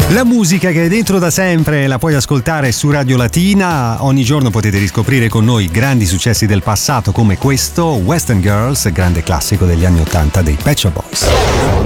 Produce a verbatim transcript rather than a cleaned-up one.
La musica che è dentro da sempre la puoi ascoltare su Radio Latina. Ogni giorno potete riscoprire con noi grandi successi del passato come questo, Western Girls, grande classico degli anni ottanta dei Pet Shop Boys.